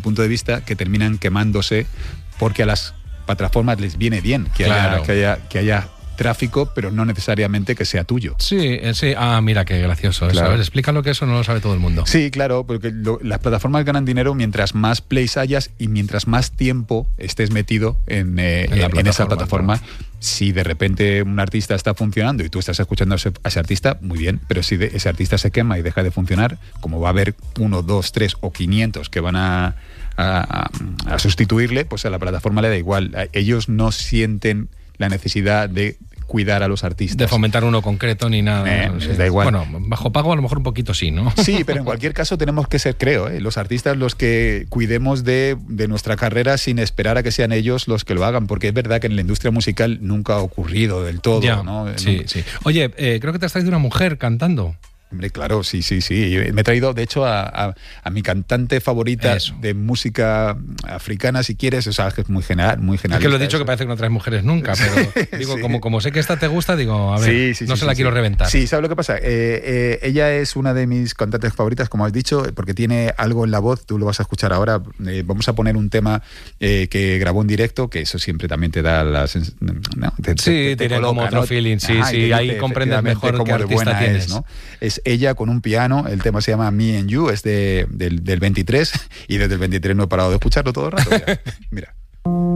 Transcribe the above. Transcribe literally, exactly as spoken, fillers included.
punto de vista, que terminan quemándose porque a las plataformas les viene bien que, claro. haya, que, haya, que haya tráfico, pero no necesariamente que sea tuyo. Sí, eh, sí. Ah, mira, qué gracioso. Claro. Eso. A ver, explícalo, que eso no lo sabe todo el mundo. Sí, claro, porque lo, las plataformas ganan dinero mientras más plays hayas y mientras más tiempo estés metido en, eh, en, en, en esa plataforma. Claro. Si de repente un artista está funcionando y tú estás escuchando a ese, a ese artista, muy bien, pero si de, ese artista se quema y deja de funcionar, como va a haber uno, dos, tres o quinientos que van a, a, a sustituirle, pues a la plataforma le da igual. Ellos no sienten la necesidad de cuidar a los artistas. De fomentar uno concreto ni nada. Eh, no sé. Da igual. Bueno, bajo pago a lo mejor un poquito sí, ¿no? Sí, pero en cualquier caso tenemos que ser, creo, ¿eh? los artistas los que cuidemos de, de nuestra carrera sin esperar a que sean ellos los que lo hagan, porque es verdad que en la industria musical nunca ha ocurrido del todo, ya, ¿no? Sí, nunca. sí. Oye, eh, creo que te has traído una mujer cantando. Hombre, claro, sí, sí, sí. Me he traído, de hecho, a, a, a mi cantante favorita Eso. de música africana, si quieres. O sea, que es muy general, muy general. Es que lo he dicho eso. Que parece que no traes mujeres nunca, pero digo, sí. como, como sé que esta te gusta, digo, a ver, sí, sí, no sí, se la sí, quiero sí. reventar. Sí, ¿sabes lo que pasa? Eh, eh, ella es una de mis cantantes favoritas, como has dicho, porque tiene algo en la voz, tú lo vas a escuchar ahora. Eh, vamos a poner un tema eh, que grabó en directo, que eso siempre también te da la sensación. ¿no? Te, sí, te, te tiene coloca, como otro ¿no? feeling, sí, Ajá, sí, ahí comprendes mejor qué artista tienes. Es, ¿no? Es ella con un piano. El tema se llama Me and You, es de, del, del veintitrés y desde el veintitrés no he parado de escucharlo todo el rato. Mira. Mira.